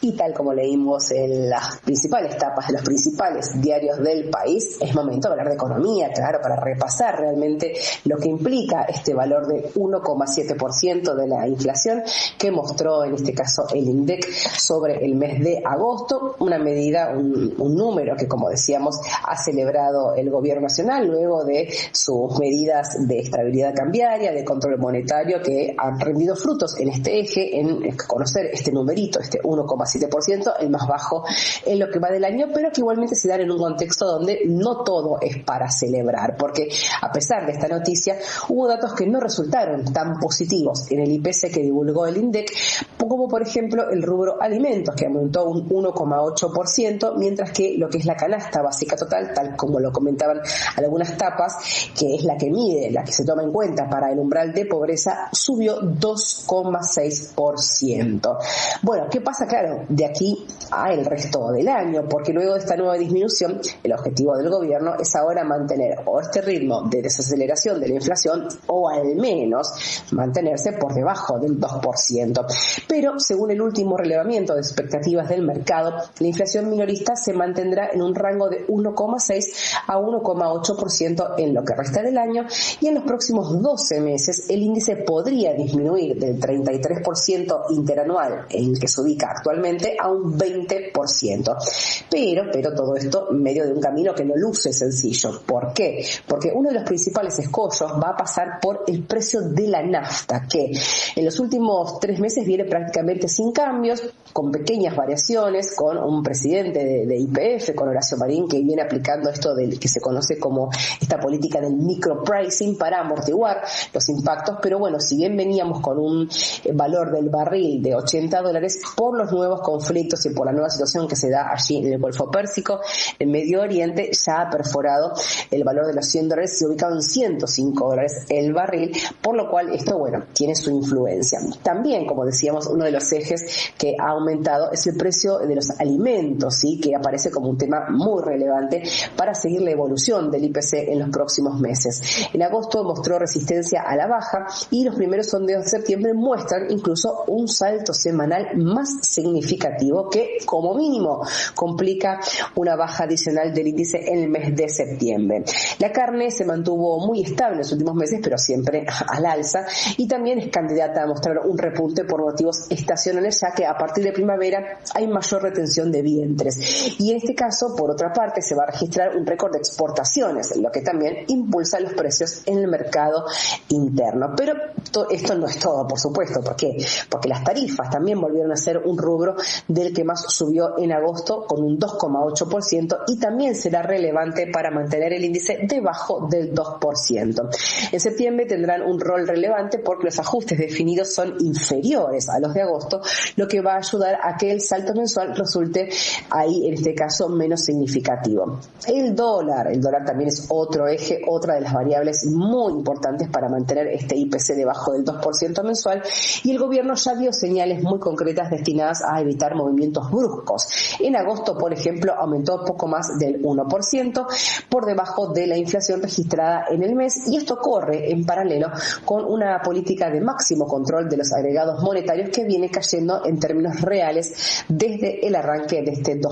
Y tal como leímos en las principales tapas de los principales diarios del país, es momento de hablar de economía, claro, para repasar realmente lo que implica este valor de 1,7% de la inflación que mostró en este caso el INDEC sobre el mes de agosto, una medida, un número que, como decíamos, ha celebrado el gobierno nacional luego de sus medidas de estabilidad cambiaria, de control monetario, que han rendido frutos en este eje, en conocer este numerito, este 1,7%, el más bajo en lo que va del año, pero que igualmente se dan en un contexto donde no todo es para celebrar, porque a pesar de esta noticia, hubo datos que no resultaron tan positivos en el IPC que divulgó el INDEC, como por ejemplo el rubro alimentos, que aumentó un 1,8%, mientras que lo que es la canasta básica total, tal como lo comentaban algunas tapas, que es la que mide, la que se toma en cuenta para el umbral de pobreza, subió 2,6%. Bueno, ¿qué pasa? Claro, de aquí a el resto del año, porque luego de esta nueva disminución, el objetivo del gobierno es ahora mantener o este ritmo de desaceleración de la inflación o al menos mantenerse por debajo del 2%. Pero según el último relevamiento de expectativas del mercado, la inflación minorista se mantendrá en un rango de 1,6 a 1,8% en lo que resta del año, y en los próximos 12 meses el índice podría disminuir del 33% interanual en el que se ubica actualmente a un 20%. Pero todo esto en medio de un camino que no luce sencillo. ¿Por qué? Porque uno de los principales escollos va a pasar por el precio de la nafta, que en los últimos 3 meses viene prácticamente sin cambios, con pequeñas variaciones, con un presidente de YPF, con Horacio Marín, que viene aplicando esto del que se conoce como esta política del micropricing para amortiguar los impactos. Pero bueno, si bien veníamos con un valor del barril de $80 por los nuevos conflictos y por la nueva situación que se da allí en el Golfo Pérsico, en Medio Oriente, ya ha perforado el valor de los $100, se ha ubicado en $105 el barril, por lo cual esto, bueno, tiene su influencia. También, como decíamos, uno de los ejes que ha aumentado es el precio de los alimentos, ¿sí?, que aparece como un tema muy relevante para seguir la evolución del IPC en los próximos meses. En agosto mostró resistencia a la baja y los primeros sondeos de septiembre muestran incluso un salto semanal más significativo que, como mínimo, complica una baja adicional del índice en el mes de septiembre. La carne se mantuvo muy estable en los últimos meses, pero siempre al alza, y también es candidata a mostrar un repunte por motivos estacionales, ya que a partir de primavera hay mayor retención de vientres. Y en este caso, por otra parte, se va a registrar un récord de exportaciones, lo que también impulsa los precios en el mercado interno. Pero esto no es todo, por supuesto. ¿Por qué? Porque las tarifas también volvieron a ser un rubro del que más subió en agosto, con un 2,8%, y también será relevante para mantener el índice debajo del 2%. En septiembre tendrán un rol relevante porque los ajustes definidos son inferiores a los de agosto, lo que va a ayudar a que el salto mensual resulte ahí, en este caso, menos significativo. El dólar también es otro eje, otra de las variables muy importantes para mantener este IPC debajo del 2% mensual, y el gobierno ya dio señales muy concretas destinadas a evitar movimientos bruscos. En agosto, por ejemplo, aumentó poco más del 1%, por debajo de la inflación registrada en el mes, y esto corre en paralelo con una política de máximo control de los agregados monetarios que viene cayendo en términos reales desde el arranque de este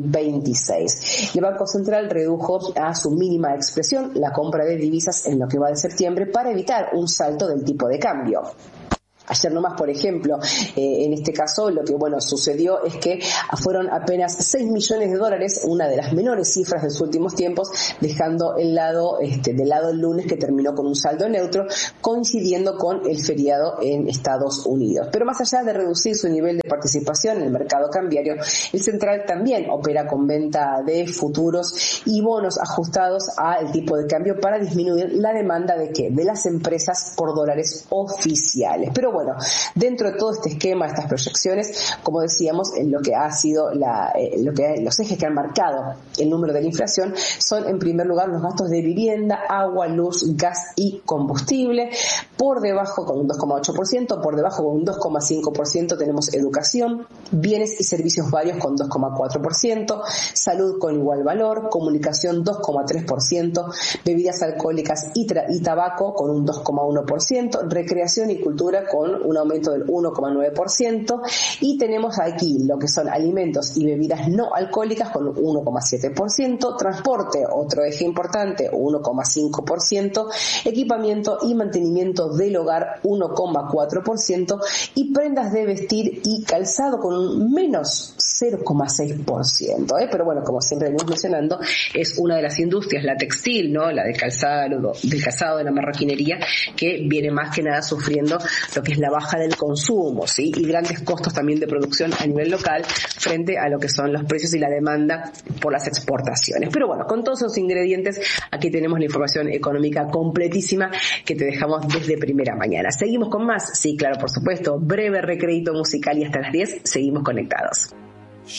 2026. El Banco Central redujo a su mínima expresión la compra de divisas en lo que va de septiembre para evitar un salto del tipo de cambio. Ayer nomás, por ejemplo, en este caso lo que sucedió es que fueron apenas $6 millones, una de las menores cifras de los últimos tiempos, dejando de lado el lunes, que terminó con un saldo neutro, coincidiendo con el feriado en Estados Unidos. Pero más allá de reducir su nivel de participación en el mercado cambiario, el central también opera con venta de futuros y bonos ajustados al tipo de cambio para disminuir la demanda de las empresas por dólares oficiales. Pero dentro de todo este esquema, estas proyecciones, como decíamos, en lo que ha sido los ejes que han marcado el número de la inflación son, en primer lugar, los gastos de vivienda, agua, luz, gas y combustible. Por debajo, con un 2,8%, por debajo, con un 2,5%, tenemos educación, bienes y servicios varios con 2,4%, salud con igual valor, comunicación 2,3%, bebidas alcohólicas y tabaco con un 2,1%, recreación y cultura con con un aumento del 1,9%, y tenemos aquí lo que son alimentos y bebidas no alcohólicas con un 1,7%, transporte, otro eje importante, 1,5%, equipamiento y mantenimiento del hogar 1,4%, y prendas de vestir y calzado con un menos 0,6%, pero bueno, como siempre venimos mencionando, es una de las industrias, la textil, ¿no? La del calzado, de la marroquinería, que viene más que nada sufriendo lo que es la baja del consumo, ¿sí? Y grandes costos también de producción a nivel local frente a lo que son los precios y la demanda por las exportaciones. Pero bueno, con todos esos ingredientes, aquí tenemos la información económica completísima que te dejamos desde primera mañana. ¿Seguimos con más? Sí, claro, por supuesto. Breve recreito musical y hasta las 10 seguimos conectados.